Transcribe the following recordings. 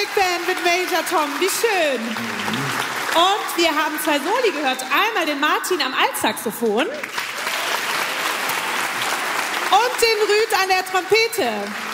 Big Band mit Major Tom. Wie schön. Und wir haben zwei Soli gehört. Einmal den Martin am Altsaxophon und den Rüd an der Trompete.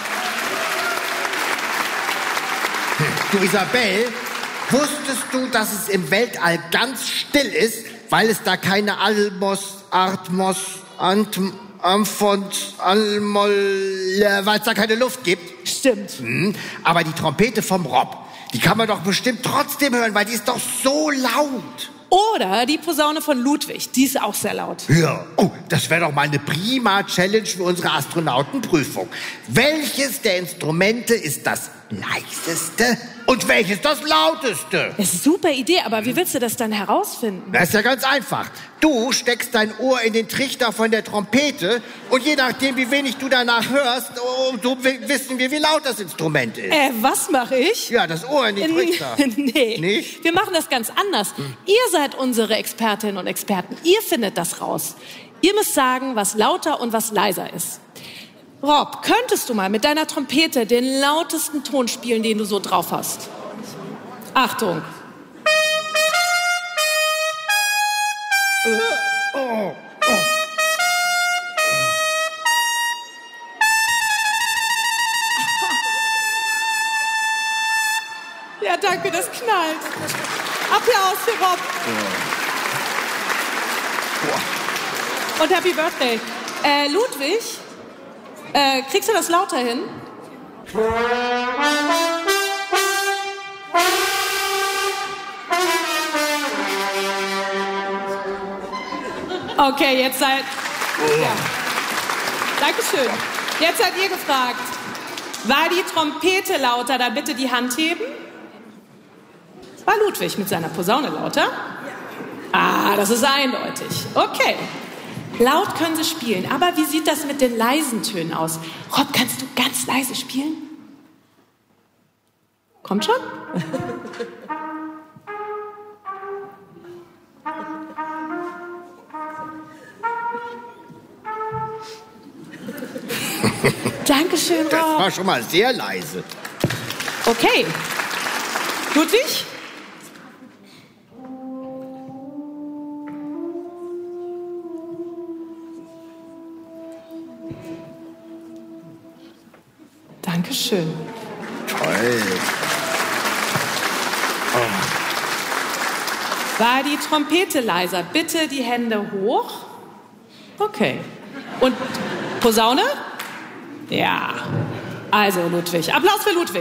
Du, Isabel, wusstest du, dass es im Weltall ganz still ist, weil es da keine Almos, Atmos, Amphons, weil es da keine Luft gibt? Stimmt. Aber die Trompete vom Rob, die kann man doch bestimmt trotzdem hören, weil die ist doch so laut. Oder die Posaune von Ludwig, die ist auch sehr laut. Ja, oh, das wäre doch mal eine prima Challenge für unsere Astronautenprüfung. Welches der Instrumente ist das leiseste und welches das lauteste? Das ist eine super Idee, aber wie willst du das dann herausfinden? Das ist ja ganz einfach. Du steckst dein Ohr in den Trichter von der Trompete und je nachdem, wie wenig du danach hörst, so wissen wir, wie laut das Instrument ist. Was mache ich? Ja, das Ohr in den Trichter. Nee, Nicht? Wir machen das ganz anders. Ihr seid unsere Expertinnen und Experten. Ihr findet das raus. Ihr müsst sagen, was lauter und was leiser ist. Rob, könntest du mal mit deiner Trompete den lautesten Ton spielen, den du so drauf hast? Achtung. Ja, danke, das knallt. Applaus für Rob. Und Happy Birthday. Ludwig, kriegst du das lauter hin? Okay, jetzt seid... Ja. Dankeschön. Jetzt seid ihr gefragt. War die Trompete lauter? Dann bitte die Hand heben. War Ludwig mit seiner Posaune lauter? Ah, das ist eindeutig. Okay. Laut können sie spielen, aber wie sieht das mit den leisen Tönen aus? Rob, kannst du ganz leise spielen? Kommt schon? Dankeschön, Rob. Das war schon mal sehr leise. Okay. Ludwig? Dankeschön. Toll. War die Trompete leiser? Bitte die Hände hoch. Okay. Und Posaune? Ja. Also Ludwig. Applaus für Ludwig.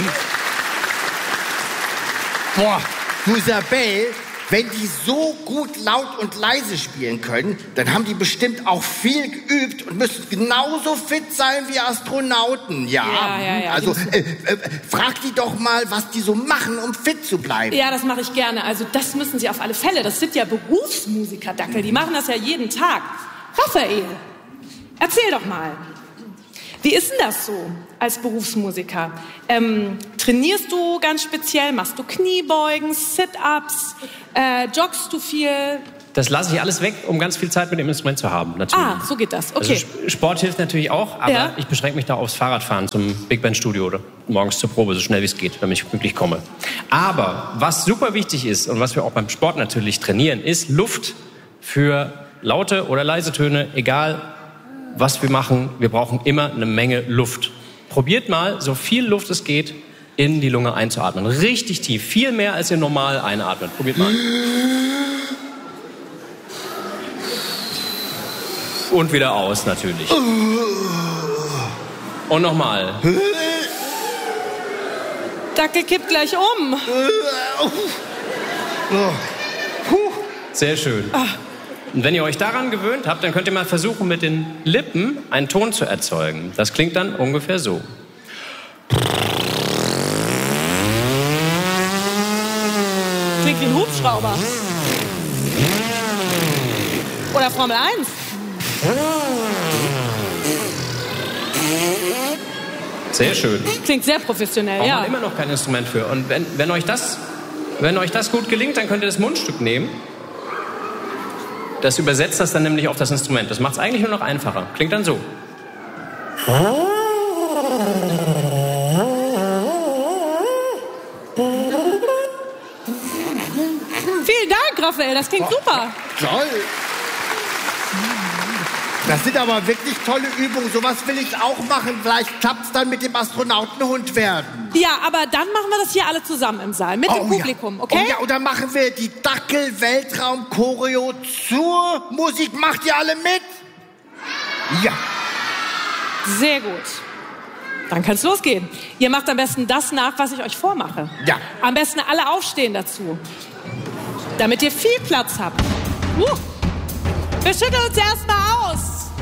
Boah, du Isabel, wenn die so gut laut und leise spielen können, dann haben die bestimmt auch viel geübt und müssen genauso fit sein wie Astronauten, ja? Ja. Also, frag die doch mal, was die so machen, um fit zu bleiben. Ja, das mache ich gerne. Also das müssen sie auf alle Fälle. Das sind ja Berufsmusiker, Dackel. Die machen das ja jeden Tag. Raphael, erzähl doch mal. Wie ist denn das so als Berufsmusiker? Trainierst du ganz speziell? Machst du Kniebeugen, Sit-Ups? Joggst du viel? Das lasse ich alles weg, um ganz viel Zeit mit dem Instrument zu haben, natürlich. Ah, so geht das. Okay. Also Sport hilft natürlich auch, aber ich beschränke mich da aufs Fahrradfahren zum Big Band Studio oder morgens zur Probe, so schnell wie es geht, damit ich pünktlich komme. Aber was super wichtig ist und was wir auch beim Sport natürlich trainieren, ist Luft für laute oder leise Töne, egal was wir machen, wir brauchen immer eine Menge Luft. Probiert mal, so viel Luft es geht, in die Lunge einzuatmen. Richtig tief, viel mehr als ihr normal einatmet. Probiert mal. Und wieder aus, natürlich. Und nochmal. Dackel kippt gleich um. Sehr schön. Und wenn ihr euch daran gewöhnt habt, dann könnt ihr mal versuchen, mit den Lippen einen Ton zu erzeugen. Das klingt dann ungefähr so. Klingt wie ein Hubschrauber. Oder Formel 1. Sehr schön. Klingt sehr professionell, Braucht ja. man immer noch kein Instrument für. Und wenn euch das gut gelingt, dann könnt ihr das Mundstück nehmen. Das übersetzt das dann nämlich auf das Instrument. Das macht es eigentlich nur noch einfacher. Klingt dann so. Raphael, das klingt super. Toll. Das sind aber wirklich tolle Übungen. Sowas will ich auch machen. Vielleicht klappt's dann mit dem Astronautenhund werden. Ja, aber dann machen wir das hier alle zusammen im Saal, mit dem Publikum, okay? Oh ja, und dann machen wir die Dackel-Weltraum-Choreo zur Musik. Macht ihr alle mit? Ja. Sehr gut. Dann kann's losgehen. Ihr macht am besten das nach, was ich euch vormache. Ja. Am besten alle aufstehen dazu, damit ihr viel Platz habt. Wir schütteln uns erstmal aus.